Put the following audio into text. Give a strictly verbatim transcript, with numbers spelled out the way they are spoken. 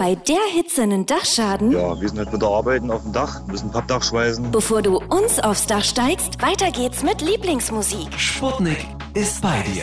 bei der Hitze einen Dachschaden? Ja, wir sind halt wieder arbeiten auf dem Dach, müssen Pappdach schweißen. Bevor du uns aufs Dach steigst, weiter geht's mit Lieblingsmusik. Sputnik ist bei dir.